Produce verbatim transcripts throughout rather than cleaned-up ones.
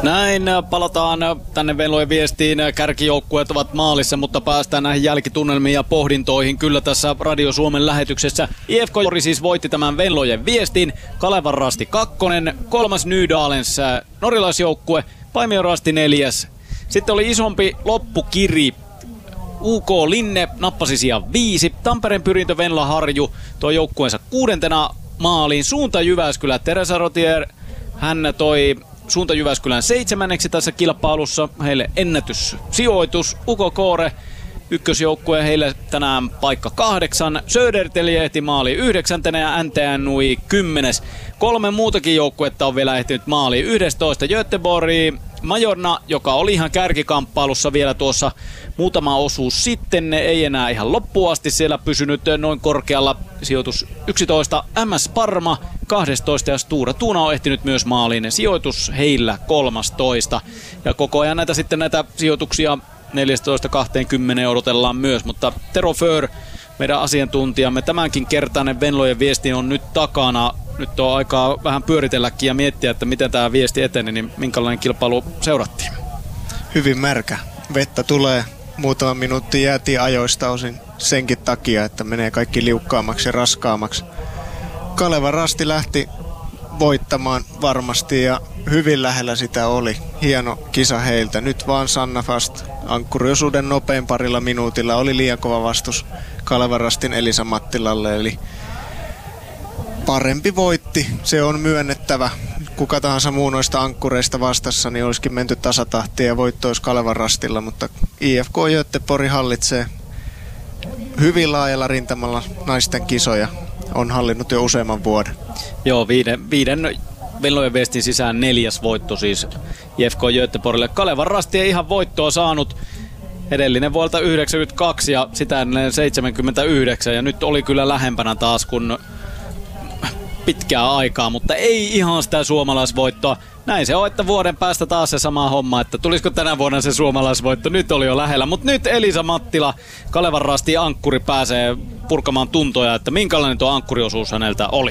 Näin palataan tänne Venlojen viestiin. Kärkijoukkueet ovat maalissa, mutta päästään näihin jälkitunnelmiin ja pohdintoihin kyllä tässä Radio Suomen lähetyksessä. I F K Jori siis voitti tämän Venlojen viestin. Kalevan Rasti kakkonen, kolmas Nydalens norjalaisjoukkue, Paimion Rasti neljäs. Sitten oli isompi loppukiri. U K Linne nappasi sijaan viisi. Tampereen Pyrintö Venla Harju toi joukkueensa kuudentena maaliin. Suunta Jyväskylä Teresa Rotier. Hän toi Suunta Jyväskylän seitsemänneksi tässä kilpailussa. Heille ennätyssijoitus. Uko Koore ykkösjoukkue, heille tänään paikka kahdeksan. Söderteli ehti maali yhdeksäntenä ja N T N U I kymmenes. Kolme muutakin joukkuetta on vielä ehtinyt maaliin. yhdestoista Göteborg, Majorna, joka oli ihan kärkikamppailussa vielä tuossa muutama osuus sitten. Ne ei enää ihan loppuun asti siellä pysynyt noin korkealla. Sijoitus yksitoista. M S Parma kaksitoista ja Stura Tuna on ehtinyt myös maaliin. Sijoitus heillä kolmastoista. Ja koko ajan näitä sitten näitä sijoituksia neljätoista kaksikymmentä odotellaan myös, mutta Tero Föhr, meidän asiantuntijamme, tämänkin kertainen Venlojen viesti on nyt takana. Nyt on aikaa vähän pyöritelläkin ja miettiä, että miten tämä viesti eteni, niin minkälainen kilpailu seurattiin? Hyvin märkä. Vettä tulee. Muutama minuutti jäätiin ajoista osin senkin takia, että menee kaikki liukkaammaksi ja raskaammaksi. Kalevan Rasti lähti voittamaan varmasti ja hyvin lähellä sitä oli. Hieno kisa heiltä. Nyt vaan Sanna Fast ankkuriosuuden nopein parilla minuutilla. Oli liian kova vastus Kalevan Rastin Elisa Mattilalle, eli parempi voitti. Se on myönnettävä. Kuka tahansa muu noista ankkureista vastassa, niin olisikin menty tasatahtiin ja voitto olisi Kalevan Rastilla, mutta I F K Göteborg hallitsee hyvin laajalla rintamalla naisten kisoja. On hallinnut jo useamman vuoden. Joo, viiden, viiden Venlojen viestin sisään neljäs voitto siis I F K Göteborgille. Kalevan Rasti ei ihan voittoa saanut. Edellinen vuolta yhdeksänkymmentäkaksi ja sitä ennen seitsemänkymmentäyhdeksän ja nyt oli kyllä lähempänä taas kuin pitkää aikaa, mutta ei ihan sitä suomalaisvoittoa. Näin se on, että vuoden päästä taas se sama homma, että tulisiko tänä vuonna se suomalaisvoitto. Nyt oli jo lähellä, mutta nyt Elisa Mattila, Kalevan Rasti ankkuri, pääsee purkamaan tuntoja, että minkälainen tuo ankkuriosuus häneltä oli.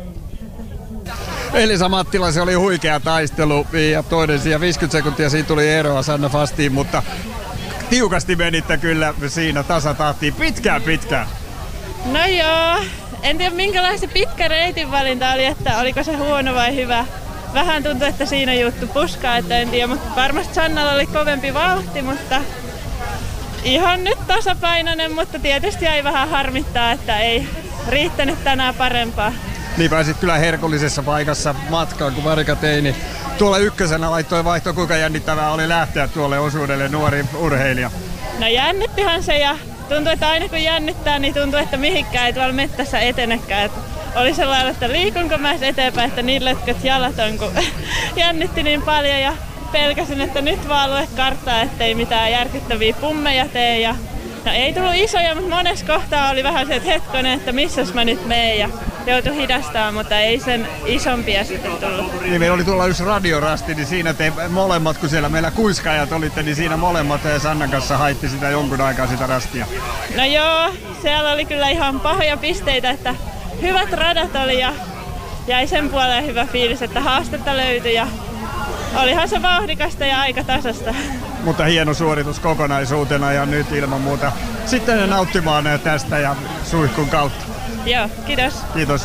Elisa Mattila, se oli huikea taistelu ja toinen sija viisikymmentä sekuntia siitä tuli eroa Sanna Fastiin, mutta tiukasti menitte kyllä siinä tasatahtiin pitkään pitkään. No joo, en tiedä minkälainen pitkä reitin valinta oli, että oliko se huono vai hyvä. Vähän tuntui, että siinä juttu puskaa, että en tiedä, mutta varmasti Sannalla oli kovempi vauhti, mutta ihan nyt tasapainoinen, mutta tietysti jäi vähän harmittaa, että ei riittänyt tänään parempaa. Niin pääsit kyllä herkullisessa paikassa matkaan, kun Marika Teini tuolla ykkösenä laittoi vaihto, kuinka jännittävää oli lähteä tuolle osuudelle nuori urheilija. No jännittihän se ja tuntui, että aina kun jännittää, niin tuntuu, että mihinkään ei tuolla mettässä etenekään. Että oli sellainen, että liikunko mä eteenpäin, että niin lötkät jalat on, kun jännitti niin paljon ja pelkäsin, että nyt vaan lue karttaa, ettei mitään järkyttäviä pummeja tee. Ja no ei tullut isoja, mutta monessa kohtaa oli vähän se, että hetkonen, että missäs mä nyt meen ja joutui hidastamaan, mutta ei sen isompia sitten tullut. Niin meillä oli tuolla yksi radiorasti, niin siinä te molemmat, kun siellä meillä kuiskaajat olitte, niin siinä molemmat Sannan kanssa haitti sitä jonkun aikaa sitä rastia. No joo, siellä oli kyllä ihan pahoja pisteitä, että hyvät radat oli ja jäi sen puoleen hyvä fiilis, että haastetta löytyi ja olihan se vauhdikasta ja aika tasasta. Mutta hieno suoritus kokonaisuutena ja nyt ilman muuta sitten nauttimaan tästä ja suihkun kautta. Joo, kiitos. Kiitos.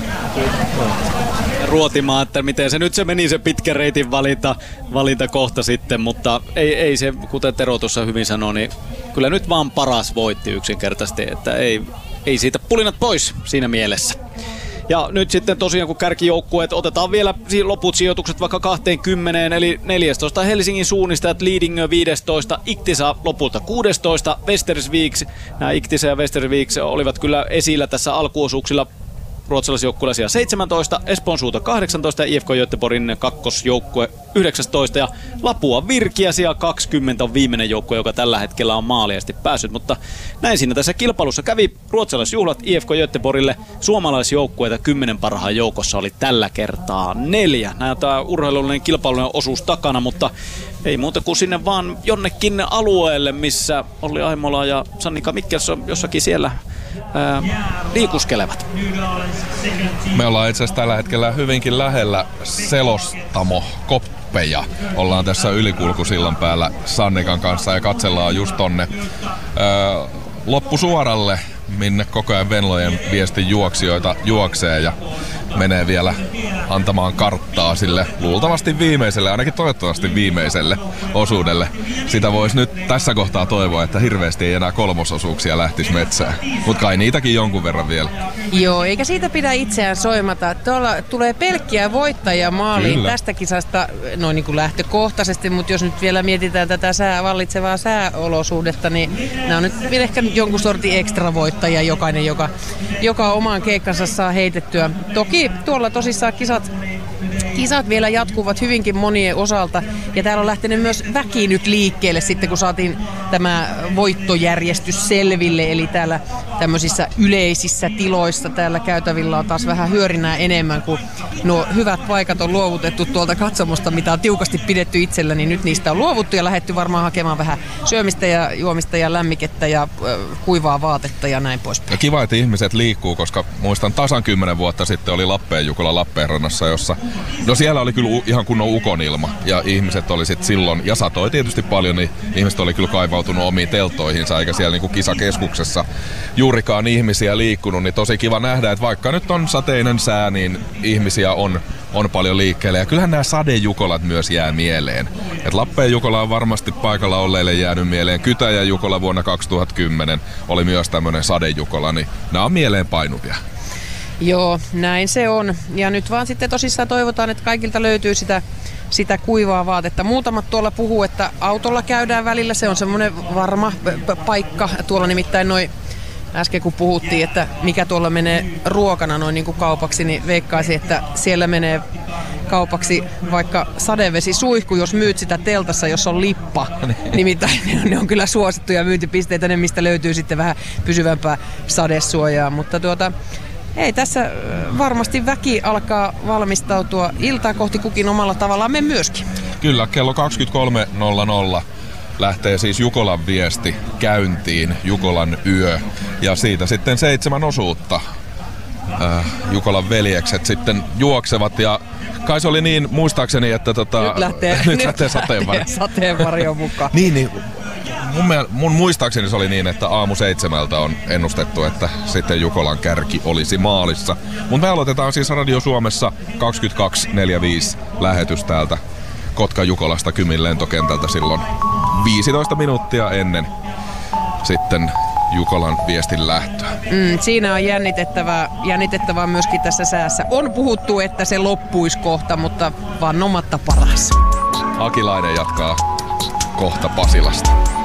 Ruotimaan, että miten se nyt se meni se pitkä reitin valinta, valinta kohta sitten, mutta ei, ei se, kuten Tero tuossa hyvin sanoi, niin kyllä nyt vaan paras voitti yksinkertaisesti, että ei, ei siitä pulinat pois siinä mielessä. Ja nyt sitten tosiaan kun kärkijoukkueet otetaan vielä loput sijoitukset vaikka kaksikymmentä, eli neljästoista Helsingin suunnistajat, Lidingö viisitoista, Iktisa lopulta kuusitoista, Västersvik, nämä Iktisa ja Västersvik olivat kyllä esillä tässä alkuosuuksilla ruotsalaisjoukkueella siellä seitsemäntoista, Espoon Suunta kahdeksantoista ja I F K Göteborgin kakkosjoukkue yhdeksäntoista ja Lapua Virkiä siellä kaksikymmentä on viimeinen joukkue, joka tällä hetkellä on maaliasti päässyt, mutta näin siinä tässä kilpailussa kävi ruotsalaisjuhlat I F K Göteborgille, suomalaisjoukkueita kymmenen parhaan joukossa oli tällä kertaa neljä. Näitä urheilullinen kilpailullinen osuus takana, mutta ei muuta kuin sinne vaan jonnekin alueelle, missä Olli Aimola ja Sannika Mikkelson jossakin siellä ää, liikuskelevat. Me ollaan itse asiassa tällä hetkellä hyvinkin lähellä Selostamo, lappeja. Ollaan tässä ylikulkusillan päällä Sannikan kanssa ja katsellaan just tonne öö, loppusuoralle, minne koko ajan Venlojen viestin juoksijoita juoksee ja menee vielä antamaan karttaa sille luultavasti viimeiselle, ainakin toivottavasti viimeiselle osuudelle. Sitä voisi nyt tässä kohtaa toivoa, että hirveästi ei enää kolmososuuksia lähtisi metsään. Mutta kai niitäkin jonkun verran vielä. Joo, eikä siitä pidä itseään soimata. Tuolla tulee pelkkiä voittajia maaliin Kyllä. tästä kisasta noin niin kuin lähtökohtaisesti, mutta jos nyt vielä mietitään tätä sää, vallitsevaa sääolosuhdetta, niin nämä on nyt ehkä jonkun sortin ekstra voittajia jokainen, joka, joka omaan keikkansa saa heitettyä. Toki tuolla tosissaan kisat, kisat vielä jatkuvat hyvinkin monien osalta ja täällä on lähtenyt myös väki nyt liikkeelle sitten, kun saatiin tämä voittojärjestys selville, eli täällä tämmöisissä yleisissä tiloissa täällä käytävillä on taas vähän hyörinää enemmän, kun nuo hyvät paikat on luovutettu tuolta katsomosta, mitä on tiukasti pidetty itsellä, niin nyt niistä on luovuttu ja lähdetty varmaan hakemaan vähän syömistä ja juomista ja lämmikettä ja äh, kuivaa vaatetta ja näin poispäin. Ja kiva, että ihmiset liikkuu, koska muistan tasan kymmenen vuotta sitten oli Lappeenjukola Lappeenrannassa, jossa no siellä oli kyllä ihan kunnon ukonilma ja ihmiset oli sit silloin, ja satoi tietysti paljon, niin ihmiset oli kyllä kaivautunut omiin teltoihinsa eikä siellä niinku kisakeskuksessa juurikaan ihmisiä liikkunut, niin tosi kiva nähdä, että vaikka nyt on sateinen sää, niin ihmisiä on, on paljon liikkeelle. Ja kyllähän nämä sadejukolat myös jää mieleen. Et Lappeenjukola on varmasti paikalla olleille jäänyt mieleen. Kytäjäjukola vuonna kaksituhattakymmenen oli myös tämmöinen sadejukola, niin nämä on mieleen painuvia. Joo, näin se on. Ja nyt vaan sitten tosissaan toivotaan, että kaikilta löytyy sitä, sitä kuivaa vaatetta. Muutamat tuolla puhuu, että autolla käydään välillä. Se on semmoinen varma p- paikka. Tuolla nimittäin noin äsken kun puhuttiin, että mikä tuolla menee ruokana noin niin kuin kaupaksi, niin veikkaisin, että siellä menee kaupaksi vaikka sadevesisuihku, jos myyt sitä teltassa, jos on lippa. Nimittäin ne on kyllä suosittuja myyntipisteitä, ne mistä löytyy sitten vähän pysyvämpää sadesuojaa. Mutta tuota, ei, tässä varmasti väki alkaa valmistautua iltaa kohti kukin omalla tavallaan, me myöskin. Kyllä, kello kaksikymmentäkolme nolla nolla lähtee siis Jukolan viesti käyntiin, Jukolan yö, ja siitä sitten seitsemän osuutta. Äh, Jukolan veljekset sitten juoksevat, ja kai se oli niin, muistaakseni, että tota, nyt lähtee, nyt nyt lähtee sateenvarjo. sateenvarjo mukaan. niin, niin. Mun, mun muistaakseni se oli niin, että aamu seitsemältä on ennustettu, että sitten Jukolan kärki olisi maalissa. Mutta me aloitetaan siis Radio Suomessa kaksikymmentäkaksi neljäkymmentäviisi lähetys täältä Kotka-Jukolasta Kymin lentokentältä silloin viisitoista minuuttia ennen sitten Jukolan viestin lähtöä. Mm, siinä on jännitettävää, jännitettävää myöskin tässä säässä. On puhuttu, että se loppuisi kohta, mutta vannomatta paras. Akilainen jatkaa kohta Pasilasta.